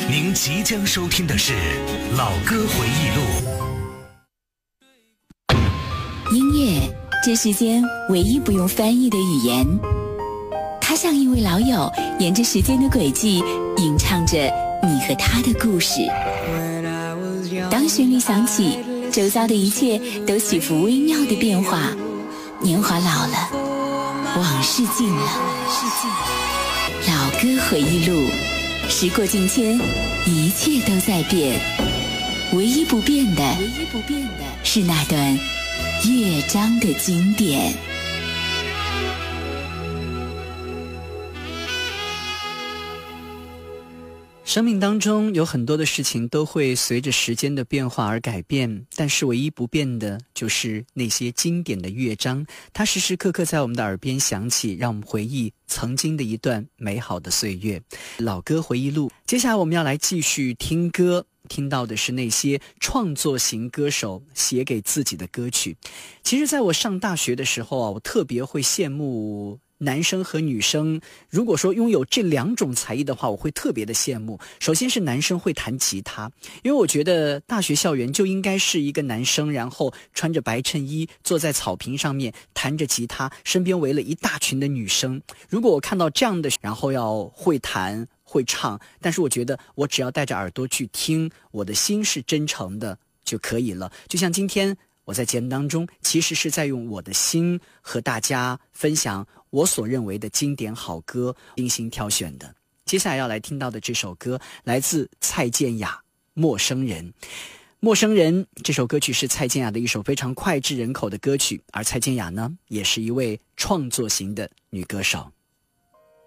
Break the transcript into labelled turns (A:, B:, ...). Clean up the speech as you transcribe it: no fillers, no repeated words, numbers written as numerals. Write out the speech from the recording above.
A: 您即将收听的是老歌回忆录。
B: 音乐，这世间唯一不用翻译的语言，它像一位老友，沿着时间的轨迹，吟唱着你和他的故事。当旋律响起，周遭的一切都起伏微妙的变化。年华老了，往事尽了，老歌回忆录，时过境迁，一切都在变，唯一不变的是那段乐章的经典。
C: 生命当中有很多的事情都会随着时间的变化而改变，但是唯一不变的就是那些经典的乐章，它时时刻刻在我们的耳边响起，让我们回忆曾经的一段美好的岁月。老歌回忆录，接下来我们要来继续听歌，听到的是那些创作型歌手写给自己的歌曲。其实在我上大学的时候啊，我特别会羡慕男生和女生，如果说拥有这两种才艺的话，我会特别的羡慕。首先是男生会弹吉他，因为我觉得大学校园就应该是一个男生，然后穿着白衬衣坐在草坪上面弹着吉他，身边围了一大群的女生。如果我看到这样的，然后要会弹会唱，但是我觉得我只要带着耳朵去听，我的心是真诚的就可以了。就像今天我在节目当中，其实是在用我的心和大家分享我所认为的经典好歌，精心挑选的。接下来要来听到的这首歌来自蔡健雅，《陌生人》。陌生人这首歌曲是蔡健雅的一首非常脍炙人口的歌曲，而蔡健雅呢，也是一位创作型的女歌手。